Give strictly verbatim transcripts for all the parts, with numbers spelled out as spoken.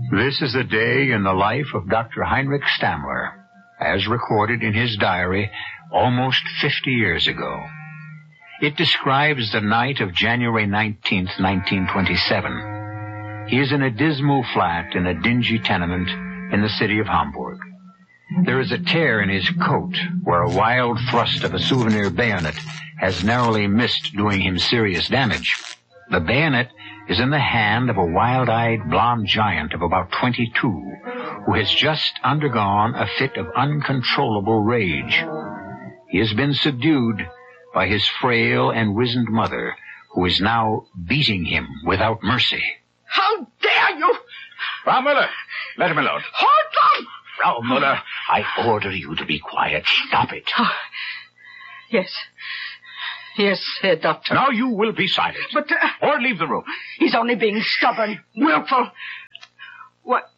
This is the day in the life of Doctor Heinrich Stammler, as recorded in his diary almost fifty years ago. It describes the night of January nineteenth, nineteen twenty-seven. He is in a dismal flat in a dingy tenement in the city of Hamburg. There is a tear in his coat where a wild thrust of a souvenir bayonet has narrowly missed doing him serious damage. The bayonet is in the hand of a wild-eyed blonde giant of about twenty-two who has just undergone a fit of uncontrollable rage. He has been subdued by his frail and wizened mother, who is now beating him without mercy. How dare you! Frau Müller, let him alone. Hold on! Frau Müller, I order you to be quiet. Stop it. Oh, yes. Yes, Herr Doctor. Now you will be silent. But... Uh, or leave the room. He's only being stubborn, willful. What?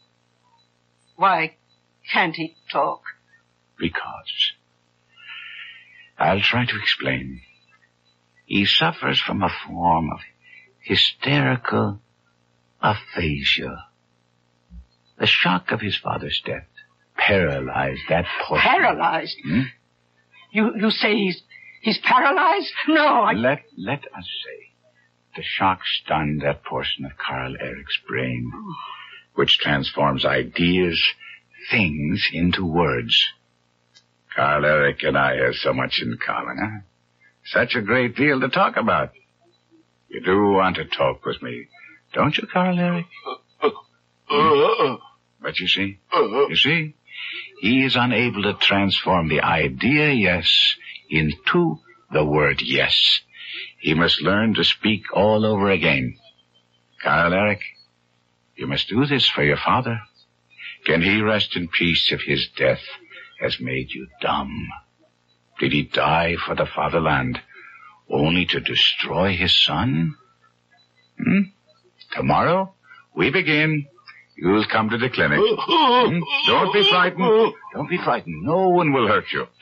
Why can't he talk? Because... I'll try to explain. He suffers from a form of hysterical aphasia. The shock of his father's death paralyzed that portion. Paralyzed? Hmm? You you say he's he's paralyzed? No, I... Let, let us say the shock stunned that portion of Karl Eric's brain, which transforms ideas, things, into words. Karl Eric and I have so much in common, huh? Such a great deal to talk about. You do want to talk with me, don't you, Karl Eric? Hmm? But you see, you see, he is unable to transform the idea yes into the word yes. He must learn to speak all over again. Karl Eric, you must do this for your father. Can he rest in peace if his death has made you dumb? Did he die for the fatherland only to destroy his son? Hmm? Tomorrow we begin. You'll come to the clinic. Hmm? Don't be frightened. Don't be frightened. No one will hurt you.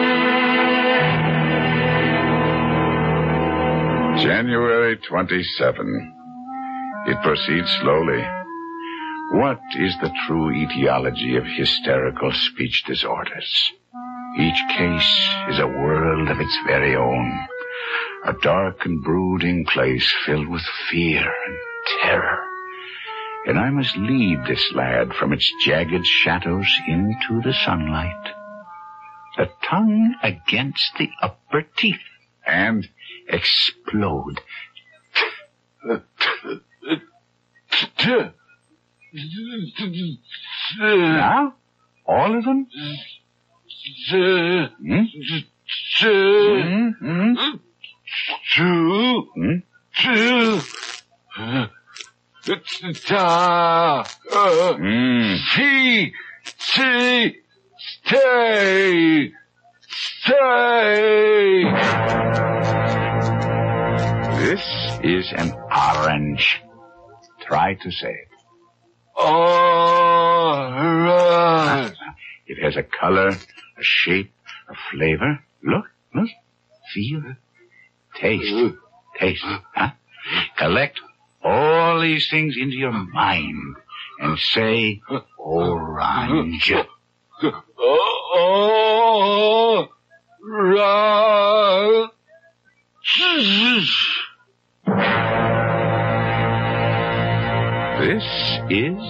January twenty-seventh. It proceeds slowly. What is the true etiology of hysterical speech disorders? Each case is a world of its very own, a dark and brooding place filled with fear and terror. And I must lead this lad from its jagged shadows into the sunlight. The tongue against the upper teeth, and explode. Now? All of them? Hmm? Hmm? Hmm? Two. Hmm? Two. Ta. Hmm. See. See. Stay. Stay. This is an orange. Try to say it. Orange. It has a color, a shape, a flavor. Look, look, feel, taste, taste. Huh? Collect all these things into your mind and say orange. Oh, orange. This is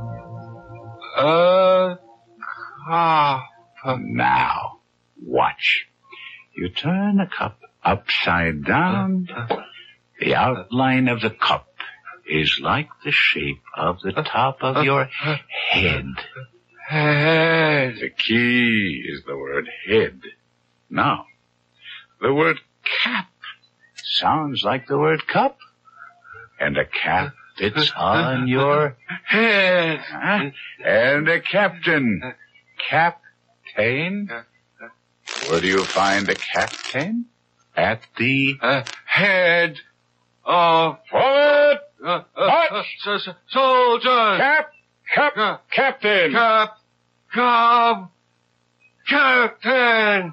a cup. Now, watch. You turn a cup upside down. The outline of the cup is like the shape of the top of your head. Head. The key is the word head. Now, the word cap sounds like the word cup. And a cap fits on your head. Huh? And a captain. Captain? Where do you find a captain? At the uh, head of... Forward! Uh, uh, uh, soldiers! Cap! Cap! Uh, captain! Cap! Cap! Captain!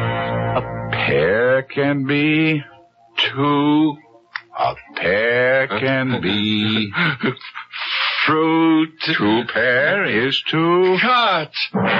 A pair can be two. A pair can be. Fruit. To pair is to... Cut.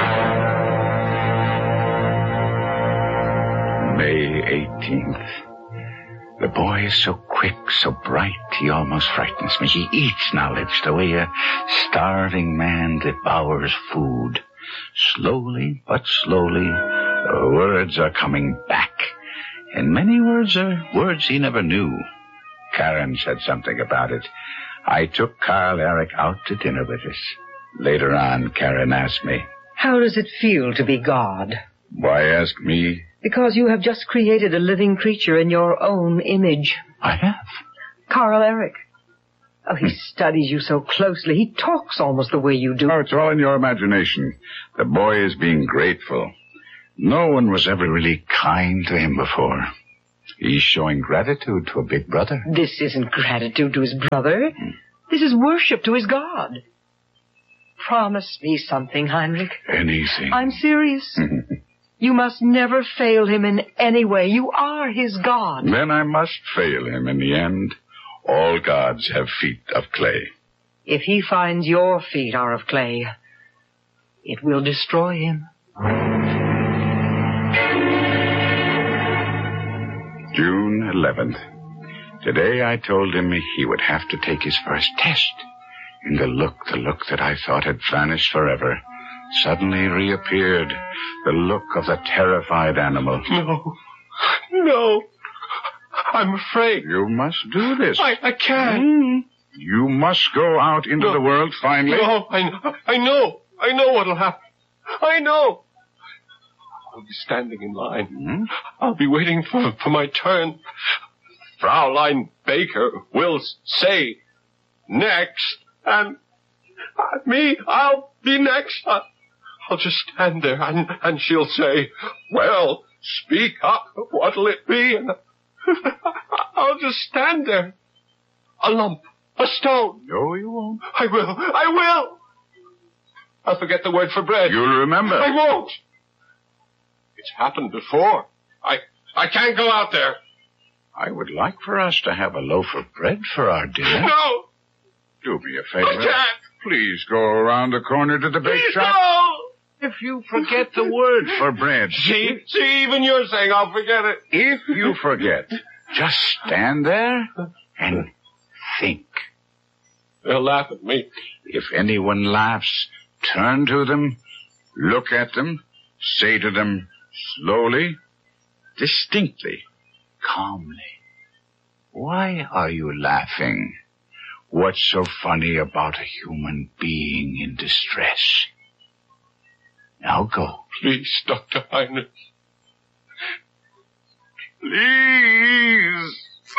May eighteenth. The boy is so quick, so bright, he almost frightens me. He eats knowledge the way a starving man devours food. Slowly but slowly, the words are coming back. And many words are words he never knew. Karen said something about it. I took Carl Eric out to dinner with us. Later on, Karen asked me, "How does it feel to be God?" "Why ask me?" "Because you have just created a living creature in your own image." "I have?" "Carl Eric. Oh, he studies you so closely. He talks almost the way you do." "Oh, it's all in your imagination. The boy is being grateful. No one was ever really kind to him before. He's showing gratitude to a big brother." "This isn't gratitude to his brother. This is worship to his God. Promise me something, Heinrich." "Anything." "I'm serious. You must never fail him in any way. You are his God." "Then I must fail him in the end. All gods have feet of clay." "If he finds your feet are of clay, it will destroy him." June eleventh. Today I told him he would have to take his first test. And the look, the look that I thought had vanished forever, suddenly reappeared. The look of the terrified animal. No. No. I'm afraid. "You must do this. I, I can't. Mm. You must go out into No. the world finally." No, I, I know. I know what'll happen. I know. I'll be standing in line. Hmm? I'll be waiting for, for my turn. Fraulein Baker will say, next, and uh, me, I'll be next. I, I'll just stand there, and, and she'll say, well, speak up, what'll it be? And I'll just stand there. A lump, a stone. No, you won't. I will, I will. I'll forget the word for bread. You'll remember. I won't. It's happened before. I, I can't go out there. I would like for us to have a loaf of bread for our dinner. No. Do me a favor. I can't. Please go around the corner to the bake Please shop. no. If you forget the word for bread. See, see, even you're saying I'll forget it. If you forget, just stand there and think. They'll laugh at me. If anyone laughs, turn to them, look at them, say to them slowly, distinctly, calmly, "Why are you laughing? What's so funny about a human being in distress?" Now go. Please, Doctor Heinrich. Please.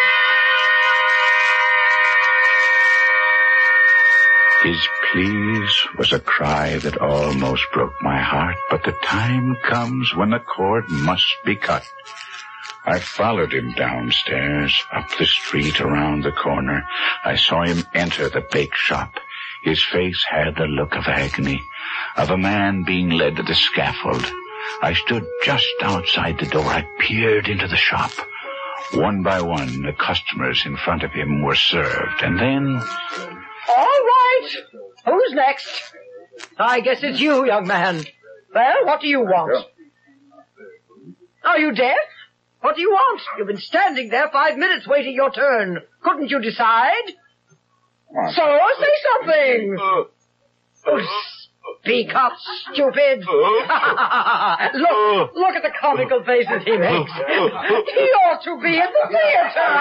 His please was a cry that almost broke my heart, but the time comes when the cord must be cut. I followed him downstairs, up the street, around the corner. I saw him enter the bake shop. His face had the look of agony, of a man being led to the scaffold. I stood just outside the door. I peered into the shop. One by one, the customers in front of him were served, and then... "All right. Who's next?" "I guess it's you, young man. Well, what do you want?" "Are you deaf? What do you want? You've been standing there five minutes waiting your turn. Couldn't you decide? So, say something." Oh, speak up, stupid. Look, look at the comical faces he makes. He ought to be in the theater.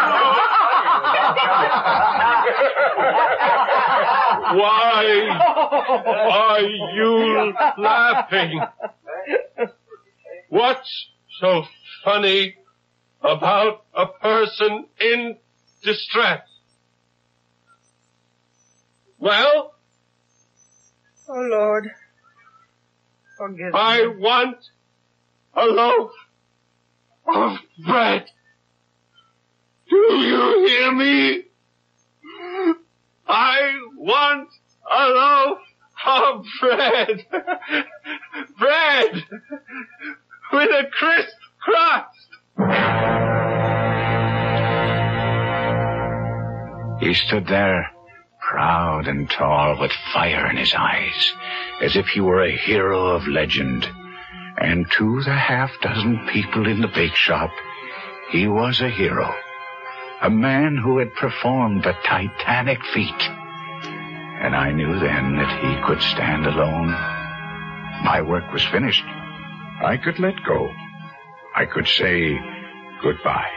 Why are you laughing? What's so funny about a person in distress? Well? Oh, Lord, forgive me. I want a loaf of bread. Do you hear me? I want a loaf of bread. Bread with a crisp crust. He stood there, proud and tall, with fire in his eyes, as if he were a hero of legend. And to the half dozen people in the bake shop, he was a hero. A man who had performed the titanic feat. And I knew then that he could stand alone. My work was finished. I could let go. I could say goodbye.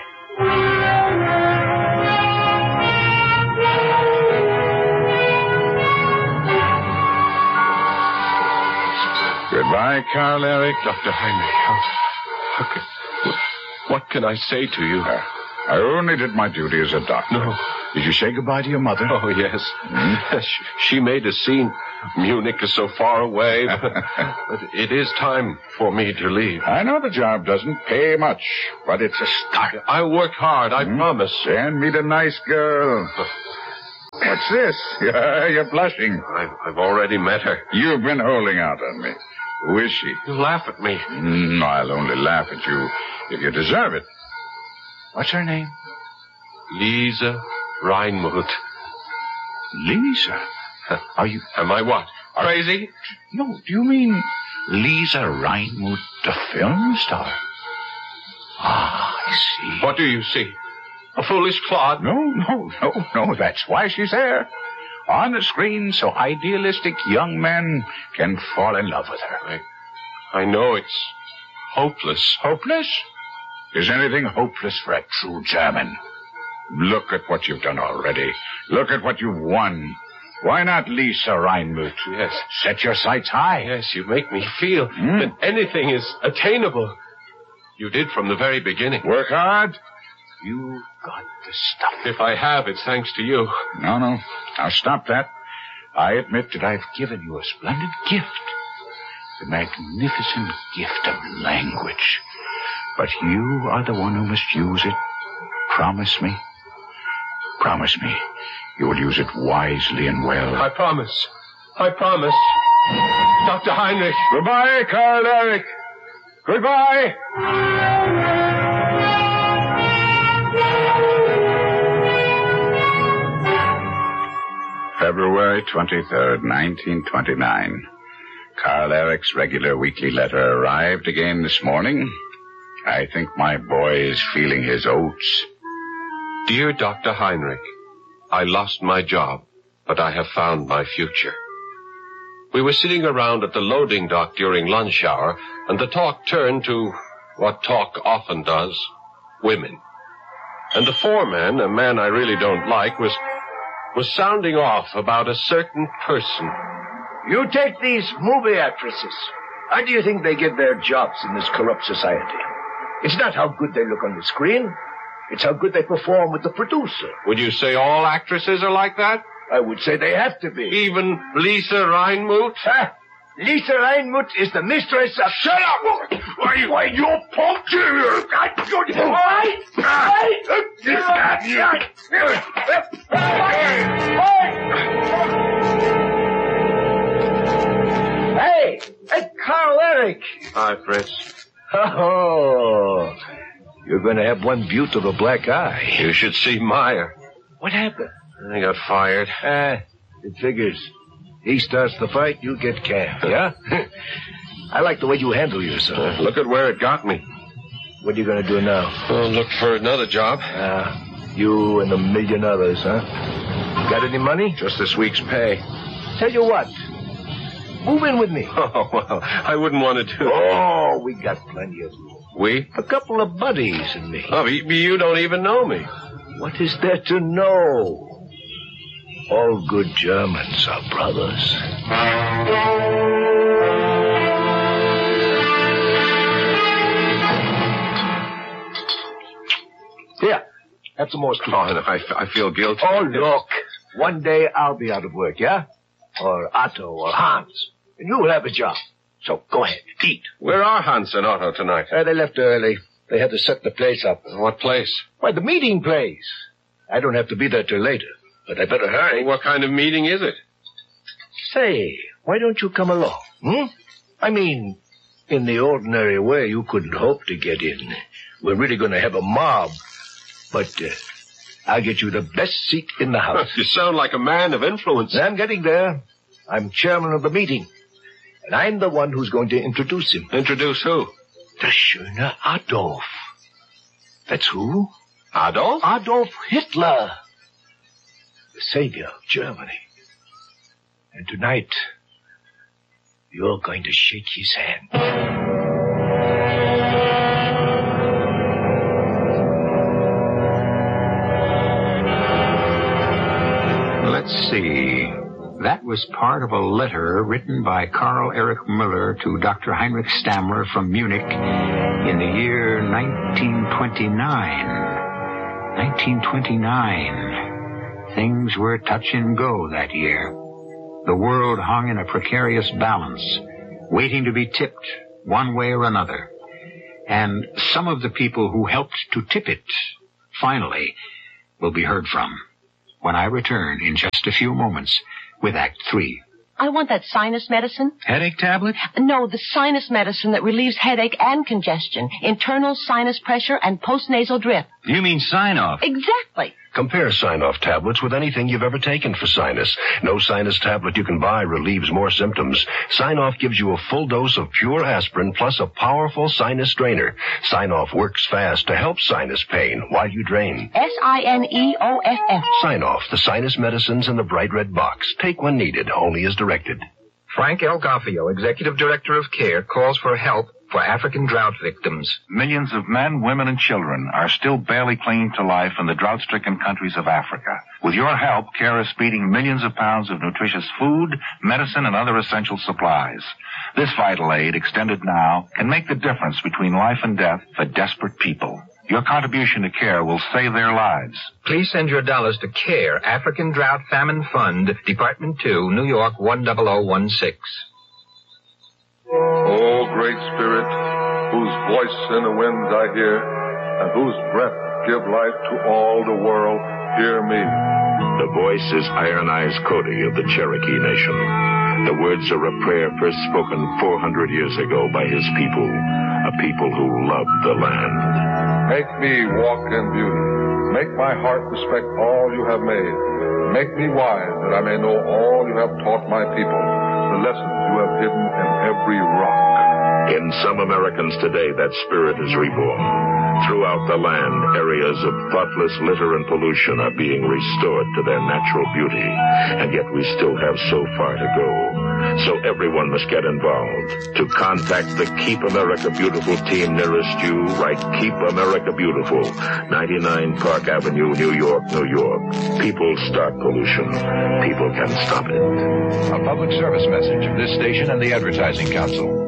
Goodbye, Carl Eric. Doctor Heinrich, how, how can, what can I say to you? Uh, I only did my duty as a doctor. No. Did you say goodbye to your mother? Oh, yes. Hmm? She, she made a scene. Munich is so far away, but, but it is time for me to leave. I know the job doesn't pay much, but it's a start. I'll work hard, I Hmm? promise. And meet a nice girl. What's this? You're blushing. I've, I've already met her. You've been holding out on me. Who is she? You laugh at me. Mm, I'll only laugh at you if you deserve it. What's her name? Lisa Reinmuth. Lisa? Are you... Am I what? Crazy? No, do you mean Lisa Reinmuth, the film star? Ah, I see. What do you see? A foolish clod? No, no, no, no. That's why she's there. On the screen, so idealistic young men can fall in love with her. I, I know it's hopeless. Hopeless? Is anything hopeless for a true German? Look at what you've done already. Look at what you've won. Why not Lisa Reinmuth? Yes. Set your sights high. Yes, you make me feel Hmm? that anything is attainable. You did from the very beginning. Work hard. You've got the stuff. If I have, it's thanks to you. No, no. Now stop that. I admit that I've given you a splendid gift. The magnificent gift of language. But you are the one who must use it. Promise me. Promise me you will use it wisely and well. I promise. I promise. Doctor Heinrich. Goodbye, Carl Eric. Goodbye. February twenty-third, nineteen twenty-nine. Carl Eric's regular weekly letter arrived again this morning. I think my boy is feeling his oats. Dear Doctor Heinrich, I lost my job, but I have found my future. We were sitting around at the loading dock during lunch hour, and the talk turned to what talk often does, women. And the foreman, a man I really don't like, was was sounding off about a certain person. You take these movie actresses. How do you think they get their jobs in this corrupt society? It's not how good they look on the screen. It's how good they perform with the producer. Would you say all actresses are like that? I would say they have to be. Even Lisa Reinmuth? Huh? Lisa Reinmuth is the mistress of... Shut up! Why, why, you punk! Why? Hey! Hey, Carl Eric! Hi, Fritz. Oh, you're going to have one beaut of a black eye. You should see Meyer. What happened? I got fired. Ah, it figures. He starts the fight, you get canned, yeah? I like the way you handle yourself. Uh, look at where it got me. What are you going to do now? I'll look for another job. Ah, you and a million others, huh? Got any money? Just this week's pay. Tell you what. Move in with me. Oh, well, I wouldn't want to do that. Oh, we got plenty of room. We? A couple of buddies and me. Oh, you, you don't even know me. What is there to know? All good Germans are brothers. Here, have some more Oh, sweets. and I, I feel guilty. Oh, look. One day I'll be out of work, yeah? Or Otto or Hans. And you'll have a job. So go ahead, eat. Where are Hans and Otto tonight? Uh, they left early. They had to set the place up. What place? Why, the meeting place. I don't have to be there till later. But I better hurry. What kind of meeting is it? Say, why don't you come along? Hmm? I mean, in the ordinary way, you couldn't hope to get in. We're really going to have a mob. But uh, I'll get you the best seat in the house. You sound like a man of influence. I'm getting there. I'm chairman of the meeting. And I'm the one who's going to introduce him. Introduce who? The schöne Adolf. That's who? Adolf? Adolf Hitler. The savior of Germany. And tonight, you're going to shake his hand. Let's see. That was part of a letter written by Karl Erich Müller to Doctor Heinrich Stammler from Munich in the year nineteen twenty-nine. nineteen twenty-nine. Things were touch and go that year. The world hung in a precarious balance, waiting to be tipped one way or another. And some of the people who helped to tip it, finally, will be heard from when I return in just a few moments with Act Three. I want that sinus medicine. Headache tablet? No, the sinus medicine that relieves headache and congestion, internal sinus pressure, and postnasal drip. You mean sign-off? Exactly. Compare Sign-Off tablets with anything you've ever taken for sinus. No sinus tablet you can buy relieves more symptoms. Sign-Off gives you a full dose of pure aspirin plus a powerful sinus drainer. Sign-Off works fast to help sinus pain while you drain. S I N E O F F. Sign-Off, the sinus medicines in the bright red box. Take when needed, only as directed. Frank L. Garfio, Executive Director of CARE, calls for help for African drought victims. Millions of men, women, and children are still barely clinging to life in the drought-stricken countries of Africa. With your help, CARE is speeding millions of pounds of nutritious food, medicine, and other essential supplies. This vital aid, extended now, can make the difference between life and death for desperate people. Your contribution to CARE will save their lives. Please send your dollars to CARE, African Drought Famine Fund, Department two, New York one zero zero one six. O Great Spirit, whose voice in the winds I hear, and whose breath give life to all the world, hear me. The voice is Iron Eyes Cody of the Cherokee Nation. The words are a prayer first spoken four hundred years ago by his people, a people who loved the land. Make me walk in beauty. Make my heart respect all you have made. Make me wise that I may know all you have taught my people, the lessons you have hidden in every rock. In some Americans today, that spirit is reborn. Throughout the land, areas of thoughtless litter and pollution are being restored to their natural beauty, and yet we still have so far to go. So everyone must get involved. To contact the Keep America Beautiful team nearest you, write Keep America Beautiful, ninety-nine Park Avenue, New York, New York. People start pollution. People can stop it. A public service message of this station and the Advertising Council.